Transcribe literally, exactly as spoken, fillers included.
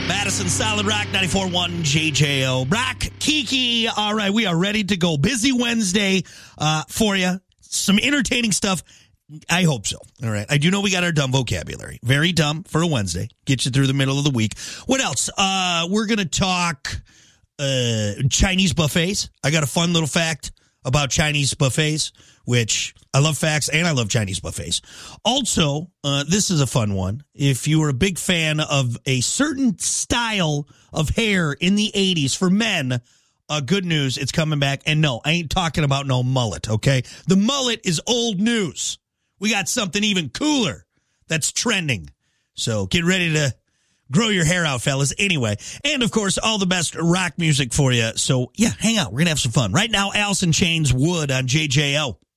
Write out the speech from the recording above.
Madison Solid Rock ninety-four point one J J O. Brock, Kiki. All right, we are ready to go. Busy Wednesday uh, for you. Some entertaining stuff. I hope so. All right. I do know we got our dumb vocabulary. Very dumb for a Wednesday. Get you through the middle of the week. What else? Uh, we're going to talk uh, Chinese buffets. I got a fun little fact about Chinese buffets, which I love facts and I love Chinese buffets. Also, uh, this is a fun one. If you were a big fan of a certain style of hair in the eighties for men, uh, good news, it's coming back. And no, I ain't talking about no mullet, okay? The mullet is old news. We got something even cooler that's trending. So get ready to grow your hair out, fellas. Anyway, and of course, all the best rock music for you. So yeah, hang out. We're going to have some fun. Right now, Alice in Chains, Wood on J J O.